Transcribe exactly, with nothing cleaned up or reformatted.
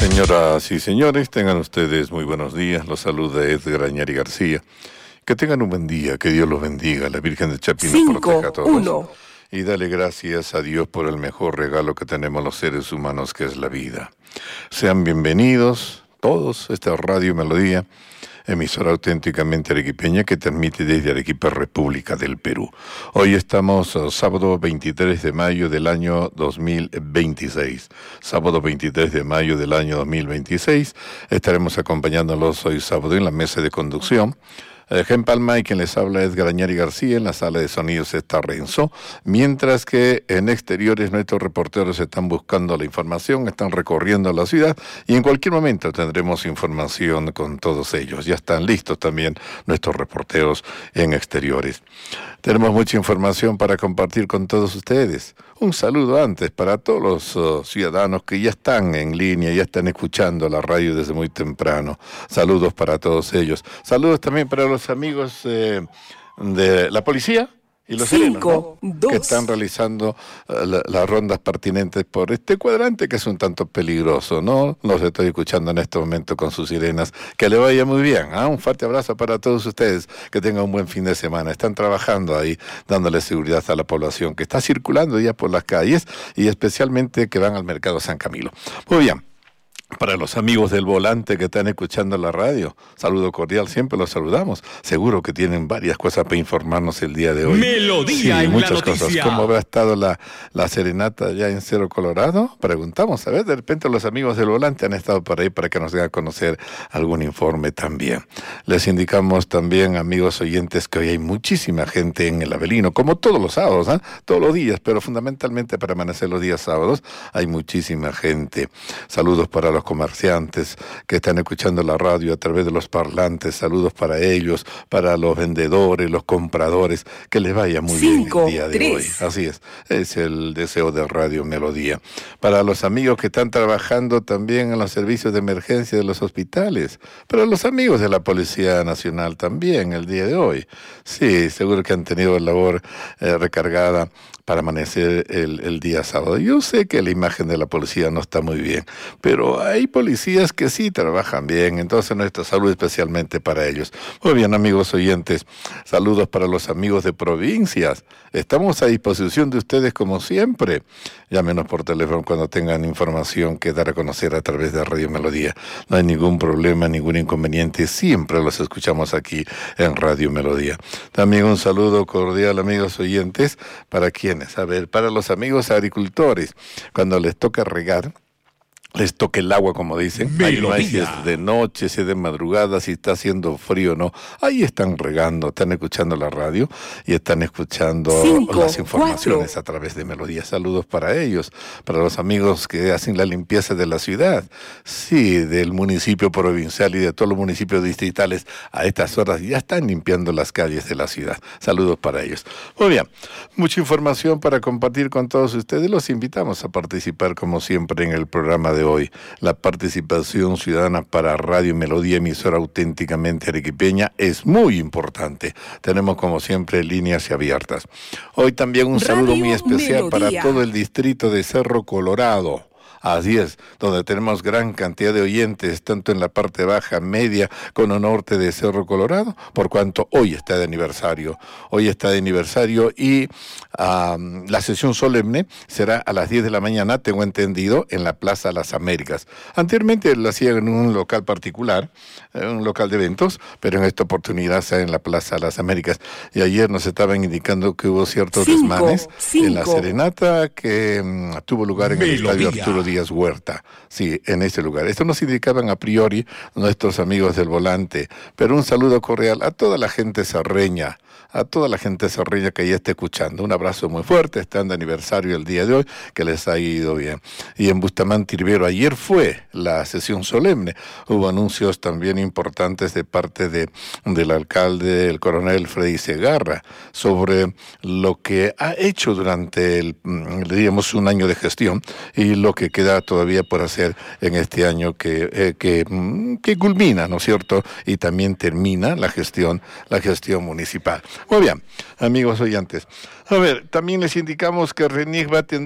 Señoras y señores, tengan ustedes muy buenos días. Los saluda Edgar Añari García. Que tengan un buen día, que Dios los bendiga, la Virgen de Chapina los proteja a todos. uno. Y dale gracias a Dios por el mejor regalo que tenemos los seres humanos, que es la vida. Sean bienvenidos todos a esta Radio Melodía, emisora auténticamente arequipeña que transmite desde Arequipa, República del Perú. Hoy estamos uh, sábado veintitrés de mayo del año dos mil veintiséis. Sábado veintitrés de mayo del año dos mil veintiséis. Estaremos acompañándolos hoy sábado en la mesa de conducción. En Palma y quien les habla Edgar Añari García. En la sala de sonidos está Renzo, mientras que en exteriores nuestros reporteros están buscando la información, están recorriendo la ciudad y en cualquier momento tendremos información con todos ellos. Ya están listos también nuestros reporteros en exteriores. Tenemos mucha información para compartir con todos ustedes. Un saludo antes para todos los uh, ciudadanos que ya están en línea, ya están escuchando la radio desde muy temprano. Saludos para todos ellos. Saludos también para los amigos eh, de la policía y los Cinco, serenos, ¿no? dos. que están realizando uh, la, las rondas pertinentes por este cuadrante que es un tanto peligroso, ¿no? Los estoy escuchando en este momento con sus sirenas. Que le vaya muy bien, ¿eh? Un fuerte abrazo para todos ustedes, que tengan un buen fin de semana. Están trabajando ahí, dándole seguridad a la población que está circulando ya por las calles y especialmente que van al mercado San Camilo. Muy bien. Para los amigos del volante que están escuchando la radio, saludo cordial, siempre los saludamos. Seguro que tienen varias cosas para informarnos el día de hoy. Melodía sí, en muchas la noticia. cosas. ¿Cómo habrá estado la, la serenata allá en Cerro Colorado? Preguntamos, a ver, de repente los amigos del volante han estado por ahí para que nos den a conocer algún informe también. Les indicamos también, amigos oyentes, que hoy hay muchísima gente en el Avelino, como todos los sábados, ¿eh? Todos los días, pero fundamentalmente para amanecer los días sábados, hay muchísima gente. Saludos para los los comerciantes que están escuchando la radio a través de los parlantes, saludos para ellos, para los vendedores, los compradores, que les vaya muy Cinco, bien el día de tres. hoy. Así es, es el deseo de Radio Melodía. Para los amigos que están trabajando también en los servicios de emergencia de los hospitales, para los amigos de la Policía Nacional también el día de hoy. Sí, seguro que han tenido labor eh, recargada para amanecer el, el día sábado. Yo sé que la imagen de la policía no está muy bien, pero hay policías que sí trabajan bien, entonces nuestra salud especialmente para ellos. Muy bien, amigos oyentes, saludos para los amigos de provincias. Estamos a disposición de ustedes como siempre. Llámenos por teléfono cuando tengan información que dar a conocer a través de Radio Melodía. No hay ningún problema, ningún inconveniente. Siempre los escuchamos aquí en Radio Melodía. También un saludo cordial, amigos oyentes, para quienes, a ver, para los amigos agricultores, cuando les toca regar, les toque el agua, como dicen. Ahí no hay si es de noche, si es de madrugada, si está haciendo frío o no. Ahí están regando, están escuchando la radio y están escuchando Cinco, las informaciones cuatro. a través de Melodía. Saludos para ellos, para los amigos que hacen la limpieza de la ciudad. Sí, del municipio provincial y de todos los municipios distritales a estas horas ya están limpiando las calles de la ciudad. Saludos para ellos. Muy bien, mucha información para compartir con todos ustedes. Los invitamos a participar como siempre en el programa de hoy. La participación ciudadana para Radio Melodía, emisora auténticamente arequipeña, es muy importante. Tenemos como siempre líneas abiertas. Hoy también un saludo Radio muy especial Melodía. para todo el distrito de Cerro Colorado. Así es, donde tenemos gran cantidad de oyentes, tanto en la parte baja, media, como norte de Cerro Colorado, por cuanto hoy está de aniversario. Hoy está de aniversario y um, la sesión solemne será a las diez de la mañana, tengo entendido, en la Plaza Las Américas. Anteriormente lo hacían en un local particular, en un local de eventos, pero en esta oportunidad será en la Plaza Las Américas. Y ayer nos estaban indicando que hubo ciertos Cinco, desmanes en la cinco. serenata que um, tuvo lugar en el Melodía. estadio Arturo Díaz Huerta, sí, en ese lugar. Esto nos indicaban a priori nuestros amigos del volante, pero un saludo cordial a toda la gente sarreña, a toda la gente sarreña que ya está escuchando. Un abrazo muy fuerte, están de aniversario el día de hoy, que les ha ido bien. Y en Bustamante Rivero, ayer fue la sesión solemne, hubo anuncios también importantes de parte de, del alcalde, el coronel Freddy Segarra, sobre lo que ha hecho durante el, diríamos, un año de gestión y lo que queda todavía por hacer en este año que, eh, que, que culmina, ¿no es cierto? Y también termina la gestión, la gestión municipal. Muy bien, amigos oyentes. A ver, también les indicamos que RENIEC va a atender